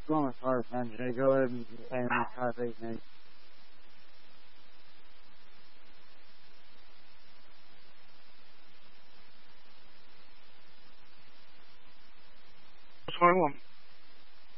going with Harp, man. Should I go ahead and say my top 8 next? What's going on?